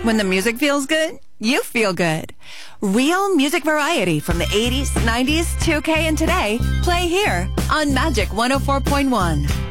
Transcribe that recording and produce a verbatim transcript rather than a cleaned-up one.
When the music feels good, you feel good. Real music variety from the eighties, nineties, two K, and today. Play here on Magic one oh four point one.